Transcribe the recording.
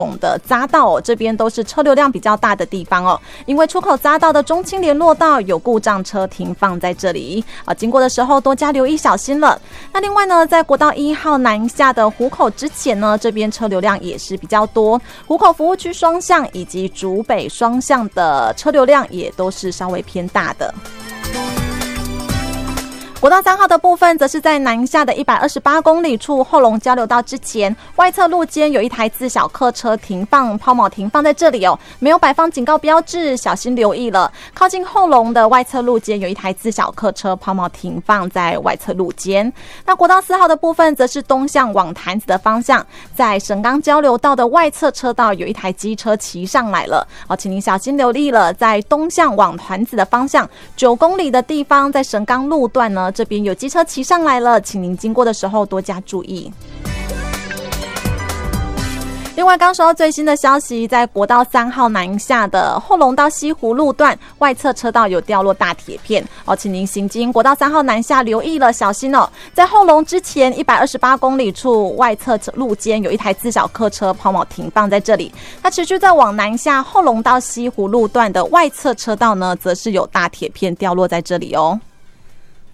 的匝道这边都是车流量比较大的地方因为出口匝道的中清联络道有故障车停放在这里经过的时候多加留意小心了。那另外呢，在国道1号南下的湖口之前呢，这边车流量也是比较多，湖口服务区双向以及竹北双向的车流量也都是稍微偏大的。国道3号的部分则是在南下的128公里处后龙交流道之前，外侧路肩有一台自小客车停放抛锚停放在这里没有摆放警告标志，小心留意了。靠近后龙的外侧路肩有一台自小客车抛锚停放在外侧路肩。那国道4号的部分则是东向往潭子的方向，在神冈交流道的外侧车道有一台机车骑上来了请您小心留意了。在东向往潭子的方向9公里的地方，在神冈路段呢，这边有机车骑上来了，请您经过的时候多加注意。另外刚收到最新的消息，在国道3号南下的后龙到西湖路段外侧车道有掉落大铁片请您行经国道3号南下留意了，小心在后龙之前128公里处外侧路肩有一台自小客车抛锚停放在这里。它持续在往南下后龙到西湖路段的外侧车道呢，则是有大铁片掉落在这里